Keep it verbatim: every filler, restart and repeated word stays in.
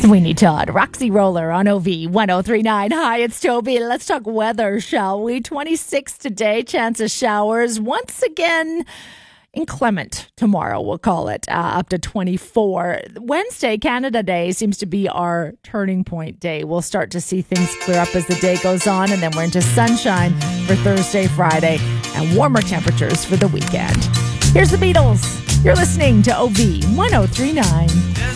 Sweeney Todd, Roxy Roller on O V one oh three point nine. Hi, it's Toby. Let's talk weather, shall we? twenty-six today, chance of showers. Once again, inclement tomorrow, we'll call it, uh, up to twenty-four. Wednesday, Canada Day, seems to be our turning point day. We'll start to see things clear up as the day goes on, and then we're into sunshine for Thursday, Friday, and warmer temperatures for the weekend. Here's the Beatles. You're listening to O V one oh three point nine.